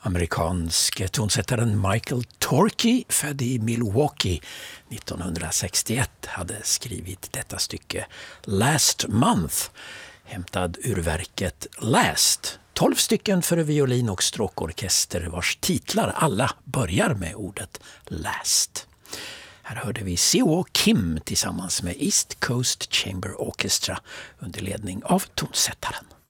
Amerikanske tonsättaren Michael Torkey, född i Milwaukee 1961, hade skrivit detta stycke Last Month, hämtad ur verket Last. 12 stycken för violin och stråkorkester vars titlar alla börjar med ordet Last. Här hörde vi Seo Kim tillsammans med East Coast Chamber Orchestra under ledning av tonsättaren.